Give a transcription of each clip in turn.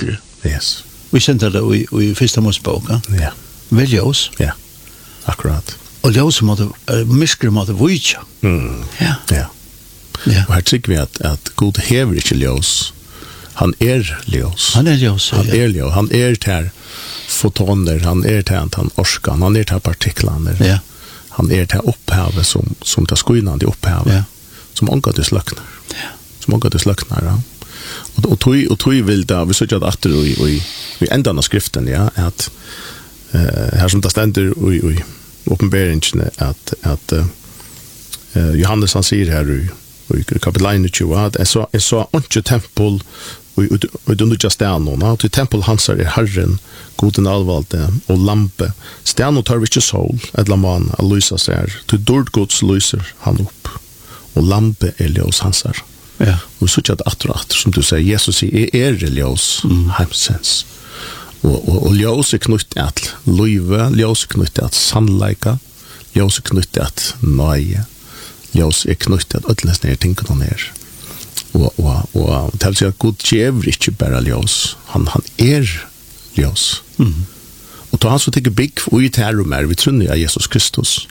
myrker. Yes. Vi sender det i första Mosebok. Ja. Vel ljus. Ja. Akkurat. Og ljus måtte, myrker måtte vujtja. Ja. Ja. Ja. Og her tykker vi at Gud hever ikke ljus. Han ljus. Han ljus. Han ljus. Han ter fotoner, han ter han orskan, han ter partiklar. Ja. Han ter opphavet som tar skuinande opphavet. Ja. Som ångat slöknar. Ja. Som ångat slöknar, ja. Og tog vil da, vi søtter at atter i endan av skriften, ja, at her som det stender i åpenberingen at Johannes han sier her i kapitel 21 at jeg så ikke tempel og du nødja stenen at tempel hans Herren goden alvalde og lampe stenen tar vi ikke sol eller man a lysa seg til dård gods lyser han opp og lampe ljøs hans Ja. Og så att atter som du säger Jesus är religiös hemsens. Och ljus är knutet att löve, ljus är knutet att sannleika, ljus är knutet att nöje, ljus är knutet att ödlas ner ting och ner. Och det vill säga att Gud ger inte bara ljus, han är ljus. Och då han så tycker big och i terror vi tror att Jesus Kristus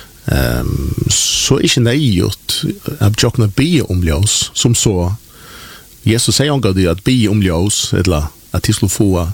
så ikke nøygjort at jokkene be om ljøs som så Jesus sier omgå det at be om ljøs eller at de skulle få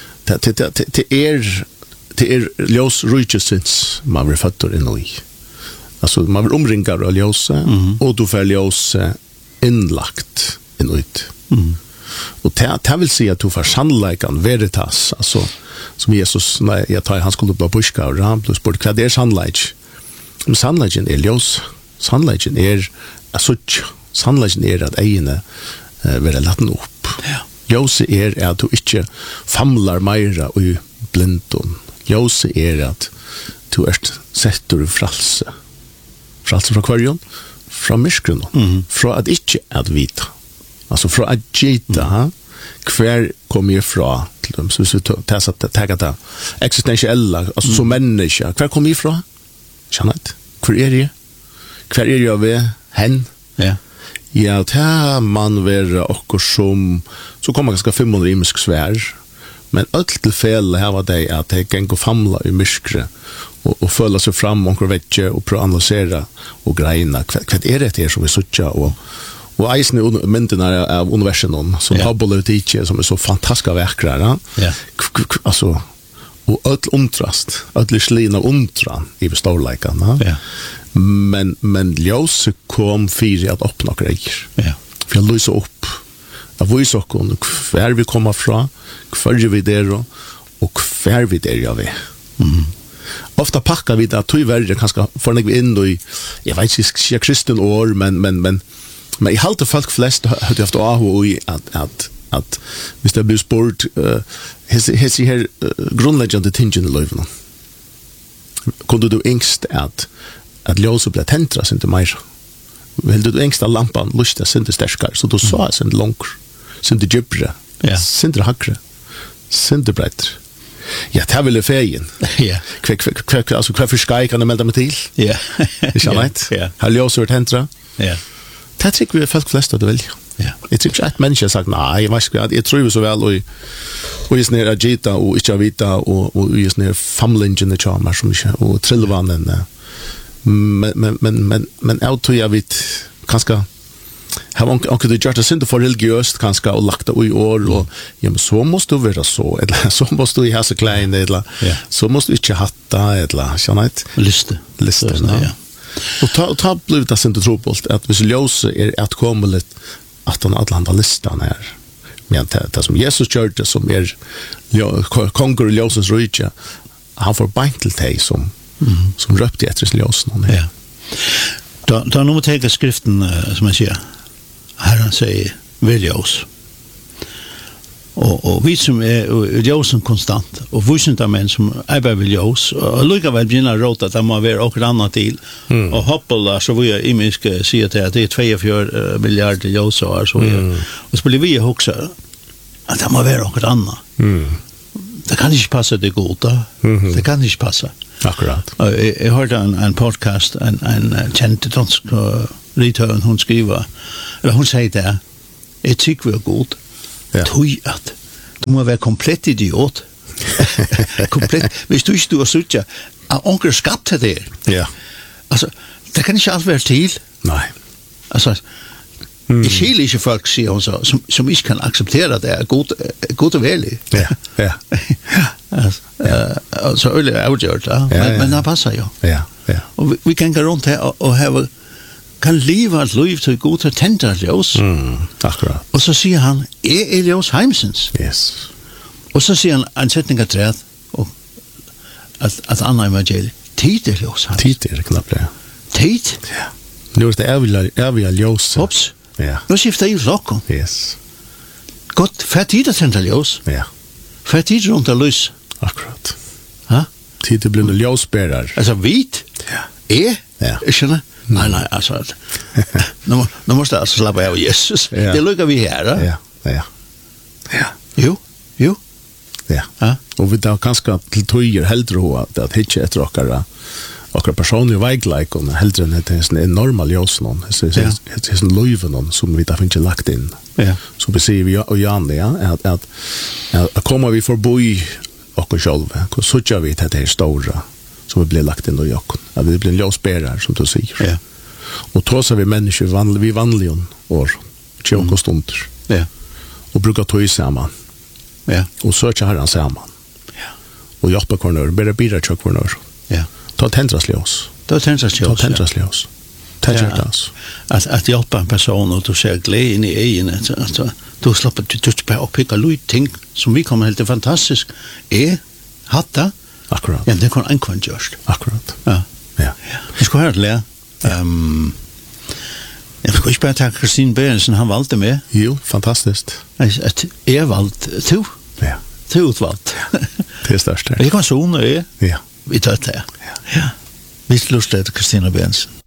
til ljøs rujtjesins man blir føtter i altså man blir omringet av ljøse og du får ljøse innlagt ut og det vil si at du får sannleikan veritas altså som Jesus jeg tar han skulle bli buska og han ble spurt hva det sannleik. Men sannleggen ljøs. Sannleggen sutt. Sannleggen at egene være latten opp. Ja. Ljøse at du ikke famlar meira i blindon. Ljøse at du setter i fralse. Fralse fra kvarjon? Fra myskren. Fra at ikke at vita. Altså fra at gita. Hver kom jeg fra? Så hvis vi tar det existentiella, altså som menneske. Hver kom jeg fra? Kjennet, hvor jeg? Hver jeg ved? Hen? Ja. Ja, ta man være okkur som så kommer ganske 500 imisk svær men alt til fel her var det at jeg gikk og famla i myskre og føle seg fram omkring vetje og prøve å analysere og greina hva det her som vi suttja og eisen i myndene av universen som Hubble og Teacher som så fantastiska verkrar ja. Altså og öll undrast, öll slina undran i storleikan, ja. Men ljus kom fyrir at oppnå greier. Ja. For jeg lyser opp, jeg viser okkur hver vi kommer fra, hver vi der og hver vi der vi. Ofta pakkar vi det at tog verre, kanskje fornig vi inn i, jeg vet ikke, sier kristen år, men i halte folk flest har jeg haft aho i at hvis det blir spurt hese her grunnleggende tingen i løyvene kunne du engst at ljøset ble tentra sin til meira vil du engst at lampan lusta sin til sterskar så du sa sin til langer sin til gybre sin til hakre sin til breitre ja, det vil jeg fegin hva for skai kan jeg melde meg til ikke annet har ljøset vært tentra det tykker vi folk flest at du velger. Ja. Jeg tror ikke et menneske har sagt, nei, jeg tror vi så vel, og jeg snir agita, og ikke avita, og jeg snir famlingen i tjamer, som ikke, og trillvannen. Men jeg tror jeg vet, kanskje, har onkel du gjort det synd for religiøst, kanskje, og lagt det i år, og ja, men så måste du være så, eller så måste du ha så klein, eller så måste du ikke hatta, eller, skjønner jeg? Liste, ja. Og ta blivit det synd trobult, at hvis ljøse at komme litt, at han alle andre listan her. Men det som Jesus gjør det, som konger i ljøsens rydja, han får beint til deg som røpte etter ljøsen. Ja. Da nå må tenke skriften, som jeg sier, Herren sier, vil ljøs. Og vi som ljøsen konstant, og vi som menn som bare vil ljøs, og likevel begynner å råte at det må være okkur annet til, og hoppela, så vi imisk sier til at det 42 milliarder ljøsår, og så blir vi hoksa at det må være okkur annet. Det kan ikke passe det gode, det kan ikke passe. Akkurat. Jeg hørte en podcast, en kjent dansk rithøren, hun skriver, eller hun sier det, etikk vi er god, tog at Du må være komplett idiot. Komplett. Hvis du ikke har suttet, at onker skapt det der. Ja. Altså, det kan ikke alt være til. Nej. Altså, jeg skiller ikke folk, siger hun så, som ikke kan acceptere det er godt og vældig. Ja, ja. Altså, øyelig er afgjort, men det passer jo. Ja, ja. Og vi kan gå rundt her og have, kan leve et liv til god til tænder ljøs. Akkurat. Og så siger han, er ljøs heimsens. Yes. Og så siger han en sætning af træet, og at andre evangeliet, tid er ljøs heimsens. Tid er det knappt, ja. Tid? Ja. Nu er det vi ljøs. Hops. Ja. Nu skifter jeg klokken. Yes. Godt, fær tid at tænder ljøs. Ja. Fær tid rundt af lys. Akkurat. Ja? Tid er blevet ljøsbærer. Altså, vit? Ja. Ja. Skjønner? Nej, altså, nu måste jeg altså slappe af Jesus. Ja. Det lykker vi her, da. Ja, ja. Ja. Jo. Ja. Ja. Og vi da ganske til tøyer heldre ho at hitje etter okkara personlige veikleik og heldre enn det er en enorma ljøs noen. Det er en løyve noen som vi da finner lagt inn. Ja. Så vi sier vi og Jan det, at kommer vi forbi okkar sjálve, så sutja vi til det her stora som vi blir lagt inn i okkar. At vi blir en ljøsbærer, som du sier. Ja. Og tåsar vi mennesker, vi vanlige år, tjokk og stunder. Ja. Og brukar tøy saman. Ja. Og søkja herran saman. Ja. Og hjelpa kvarnør, bare bidra tjokk kvarnør. Ja. Ta tendrasljós. Det var tendrasljós. Ta tendrasljós. Tendrasljós. At hjälpa en person og du ser glede inn i egen, at du slipper du bare å pikke lyd ting som vi kommer helt til fantastisk. Hatta. Akkurat. Ja, det kan en kvann gjørst. Akkurat. Ja. Ja. Vi skal høre det, Lea. Jeg skal ikke bare takke Kristine Berensen, han valgte meg. Jo, fantastisk. At jeg valgte to. Ja. To utvalgt. Det er størst. Jeg kan sånne, Ja. vi tar det. Ja. Vi slutter til Kristine Berensen.